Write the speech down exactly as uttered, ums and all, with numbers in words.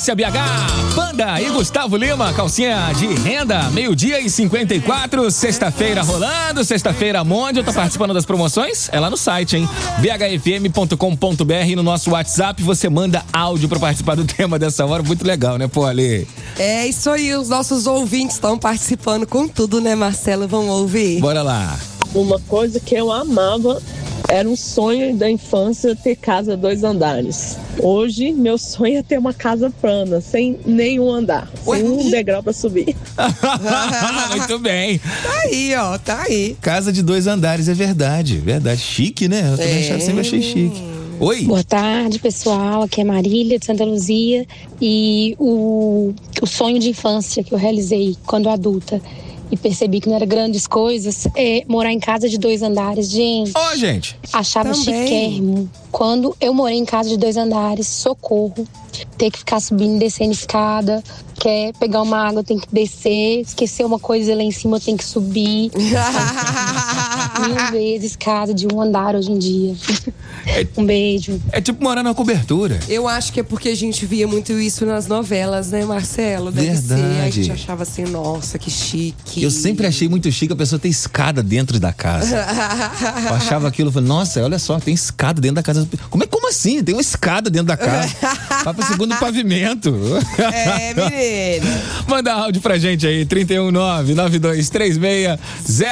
Márcia B H, Banda e Gustavo Lima, calcinha de renda, meio-dia e cinquenta e quatro, sexta-feira rolando, sexta-feira onde eu tô participando das promoções? É lá no site, hein? b h f m ponto com ponto b r, no nosso WhatsApp, você manda áudio pra participar do tema dessa hora, muito legal, né, pô, Ale? É isso aí, os nossos ouvintes estão participando com tudo, né, Marcelo? Vamos ouvir? Bora lá. Uma coisa que eu amava, era um sonho da infância ter casa dois andares. Hoje, meu sonho é ter uma casa plana, sem nenhum andar, Ué? sem um degrau pra subir. Muito bem. Tá aí, ó, tá aí. Casa de dois andares, é verdade, verdade. Chique, né? Eu também É. achava, sempre achei chique. Oi? Boa tarde, pessoal. Aqui é Marília, de Santa Luzia. E o, o sonho de infância que eu realizei quando adulta e percebi que não era grandes coisas é morar em casa de dois andares. Gente, Ó, gente. achava Também. chiquérrimo. Quando eu morei em casa de dois andares, socorro. Ter que ficar subindo e descendo escada. Quer pegar uma água, tem que descer. Esquecer uma coisa lá em cima, tem que subir. Mil vezes casa de um andar hoje em dia. Um beijo. É tipo morar na cobertura. Eu acho que é porque a gente via muito isso nas novelas, né, Marcelo? Deve Verdade. ser. Aí a gente achava assim, nossa, que chique. Eu sempre achei muito chique a pessoa ter escada dentro da casa. Eu achava aquilo, eu falei, nossa, olha só, tem escada dentro da casa. Como é, como assim? Tem uma escada dentro da casa. Vai pro segundo pavimento. É, menina. Manda áudio pra gente aí, trinta e um nove nove dois três seis zero